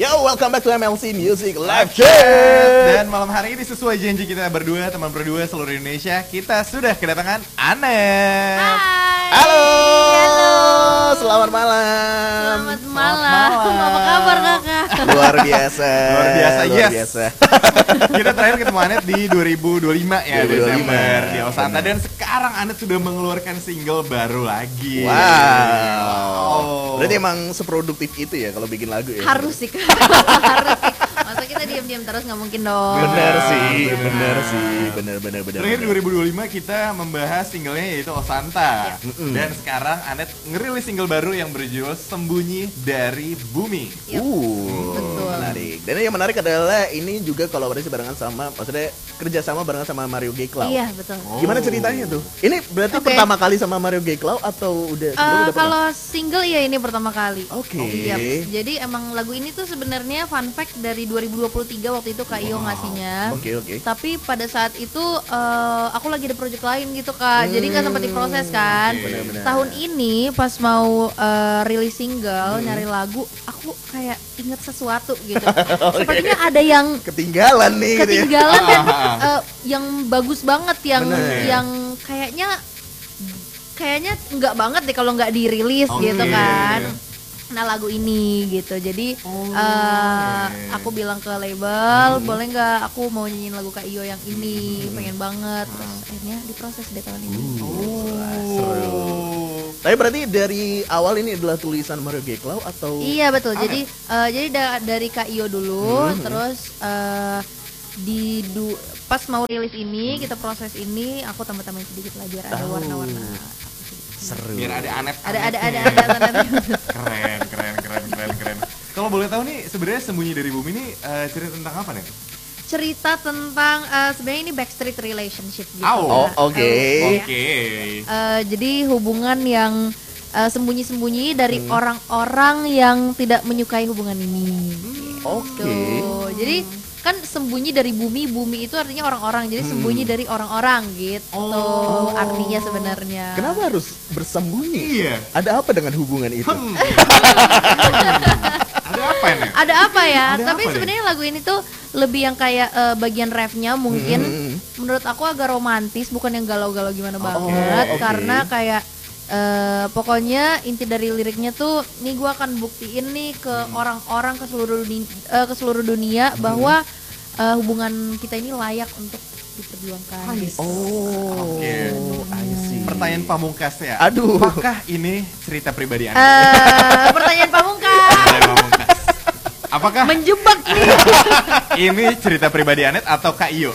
Yo, welcome back to MLC Music Live Chat. Dan malam hari ini sesuai janji kita berdua, teman berdua seluruh Indonesia, kita sudah kedatangan Anet. Hai. Halo. Halo. Selamat malam. Selamat malam. Apa kabar kakak? Luar biasa. Luar biasa, Luar yes. biasa. Kita terakhir ketemu Anet di 2025 ya, 2025. Desember di Osanta. Dan sekarang Anet sudah mengeluarkan single baru lagi. Wow. Berarti emang seproduktif itu ya kalau bikin lagu ya? Harus sih kak. Harus sih. Masa kita diam-diam terus nggak mungkin dong. Bener sih, Bener. bener sih, bener. Terakhir 2025 kita membahas singlenya yaitu Osanta. Dan sekarang Anet ngerilis single baru yang berjudul Sembunyi dari Bumi. Yep. Betul. Menarik. Dan yang menarik adalah ini juga kolaborasi barengan sama, maksudnya kerjasama barengan sama Mario G. Cloud. Iya betul. Gimana ceritanya tuh? Ini berarti Oke. pertama kali sama Mario G. Cloud atau udah sebelumnya udah pernah? Kalau single ya ini pertama kali. Oke. Yap. Jadi emang lagu ini tuh sebenarnya fun fact dari 2023 waktu itu Kak Iyo ngasihnya. Oke. Tapi pada saat itu aku lagi ada project lain gitu kak, jadi nggak sempat diproses kan. Benar-benar. Tahun ini pas mau rilis single nyari lagu, aku kayak inget sesuatu gitu. Sepertinya ada yang Ketinggalan nih gitu ya. ketinggalan dan yang bagus banget, Bener. yang kayaknya nggak banget deh kalau nggak dirilis Oke. gitu kan. Nah lagu ini gitu, jadi aku bilang ke label, boleh nggak aku mau nyanyiin lagu Kak Iyo yang ini, pengen banget. Terus akhirnya diproses deh tahun ini. Seru. Tapi berarti dari awal ini adalah tulisan Mario G. Cloud atau? Iya betul, jadi dari Kak Iyo dulu, terus pas mau rilis ini kita proses ini, aku tambah-tambahin sedikit lah biar ada warna-warna. Seru. Biar ada Anet. Ada. Keren. Kalau boleh tahu nih, sebenarnya Sembunyi dari Bumi ini cerita tentang apa nih? Cerita tentang sebenarnya ini backstreet relationship gitu. Oh, oke. Jadi hubungan yang sembunyi-sembunyi dari orang-orang yang tidak menyukai hubungan ini. Oke. Tuh. Jadi kan sembunyi dari bumi itu artinya orang-orang. Jadi sembunyi dari orang-orang gitu. Artinya sebenarnya. Kenapa harus bersembunyi? Iya. Ada apa dengan hubungan itu? Ada apa nih? Ada apa ya? Ada Tapi apa nih? sebenarnya lagu ini tuh lebih yang kayak bagian refnya mungkin menurut aku agak romantis, bukan yang galau-galau gimana banget. oke. Karena kayak pokoknya inti dari liriknya tuh, nih gue akan buktiin nih ke orang-orang ke seluruh dunia bahwa hubungan kita ini layak untuk diperjuangkan. Oh, Oke. I see. Pertanyaan pamungkas ya. Aduh. Apakah ini cerita pribadi Anet? Pertanyaan pamungkas. Pertanyaan pamungkas. Apakah Menjebak nih. ini cerita pribadi Anet atau Kak Iyo?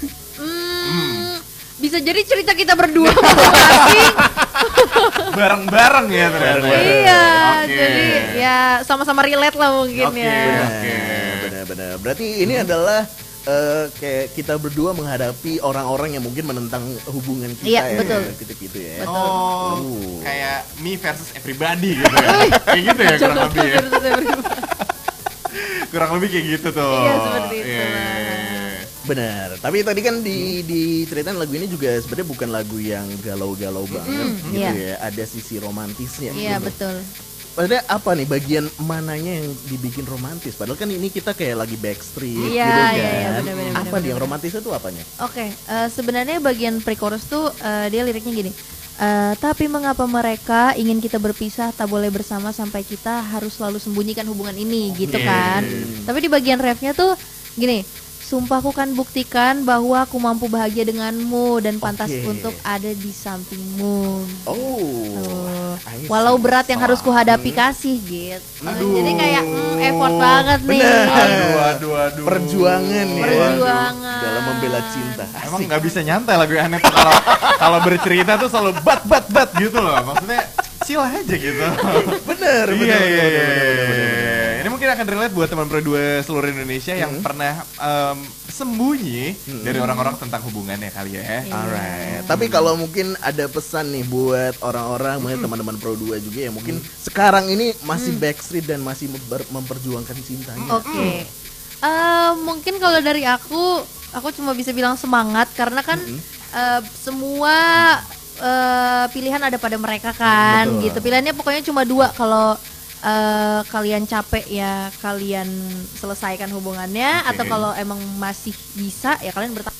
Bisa jadi cerita kita berdua masing-masing. Bareng-bareng ya ternyata. Iya, Oke. jadi ya sama-sama relate lah mungkin Oke. ya. Benar-benar. Berarti ini adalah kayak kita berdua menghadapi orang-orang yang mungkin menentang hubungan kita Iya, ya. betul. Gitu-gitu ya. Betul. Kayak me versus everybody gitu ya. Kayak gitu ya kurang lebih ya. Kurang lebih kayak gitu tuh. Iya, seperti itu Iya. lah. Benar. Tapi tadi kan di ceritaan lagu ini juga sebenarnya bukan lagu yang galau-galau banget gitu iya. ya. Ada sisi romantisnya. Iya gitu. betul. Maksudnya apa nih bagian mananya yang dibikin romantis? Padahal kan ini kita kayak lagi backstreet Iya, gitu kan. iya, benar-benar, Apa nih yang benar-benar. romantisnya tuh apanya? Oke, sebenarnya bagian pre-chorus tuh dia liriknya gini. Tapi mengapa mereka ingin kita berpisah, tak boleh bersama sampai kita harus selalu sembunyikan hubungan ini gitu kan. Tapi di bagian refnya tuh gini, sumpah aku kan buktikan bahwa aku mampu bahagia denganmu dan pantas Oke. untuk ada di sampingmu. Oh. I see. Walau berat yang harus kuhadapi kasih gitu. Jadi kayak effort banget nih. Bener. Aduh. Perjuangan ya. Perjuangan. Dalam membela cinta. Emang Asik. nggak bisa nyantai lagu Anet kalau bercerita tuh selalu bat gitu loh. Maksudnya chill aja gitu. Bener. Iya. Ini mungkin akan relate buat teman berdua seluruh Indonesia yang pernah sembunyi dari orang-orang tentang hubungannya kali ya. Alright. Tapi kalau mungkin ada pesan nih buat orang-orang, mungkin teman-teman Pro 2 juga yang mungkin sekarang ini masih backstreet dan masih memperjuangkan cintanya. Oke. Mungkin kalau dari aku cuma bisa bilang semangat karena kan semua pilihan ada pada mereka kan. Betul. Gitu. Pilihannya pokoknya cuma dua, kalau kalian capek ya kalian selesaikan hubungannya, Oke. atau kalau emang masih bisa ya kalian bertahan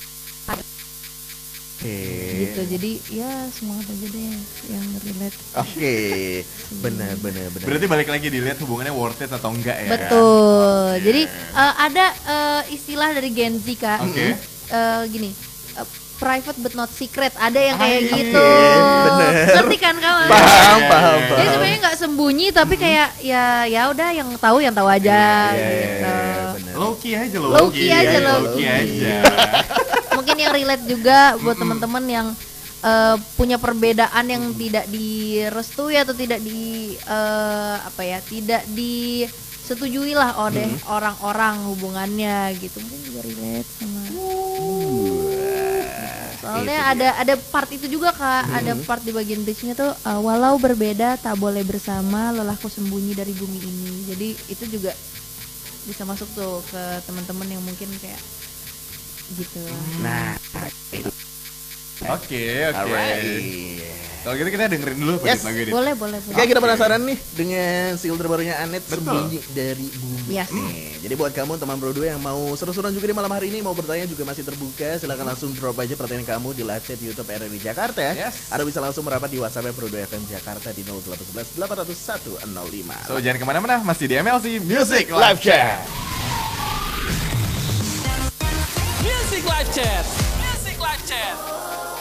gitu. Jadi ya semangat aja deh yang relate. Oke, benar. Berarti balik lagi dilihat hubungannya worth it atau enggak ya. Betul. Jadi ada istilah dari Gen Z Kak. Oke. Gini, private but not secret. Ada yang kayak iya. gitu. Bener. Ngerti kan kawan? Paham. Jadi sebenarnya nggak sembunyi tapi kayak ya udah yang tahu aja gitu. Benar. Low key aja Low key aja, low low key aja. Mungkin yang relate juga buat teman-teman yang punya perbedaan yang tidak direstui atau tidak tidak disetujui lah oleh orang-orang hubungannya gitu. Mungkin juga relate sama. Soalnya ada part itu juga Kak, ada part di bagian bridge-nya tuh walau berbeda tak boleh bersama, lelahku sembunyi dari bumi ini. Jadi itu juga bisa masuk tuh ke teman-teman yang mungkin kayak gitu. Nah, Oke. alright. Kalau gitu kita dengerin dulu Yes, lagu ini. Boleh. Oke, kita penasaran nih dengan single terbarunya Anet, Betul. Sembunyi dari Bumi. Yes. Nih, jadi buat kamu teman Pro 2 yang mau seru-seruan juga di malam hari ini, mau bertanya juga masih terbuka, silahkan langsung drop aja pertanyaan kamu di live chat YouTube RRI Jakarta. Yes. Atau bisa langsung merapat di WhatsApp Pro 2 FM Jakarta di 0811 801 05. So jangan kemana-mana, masih di MLC Music Live Chat. Music Live Chat. Music Live Chat.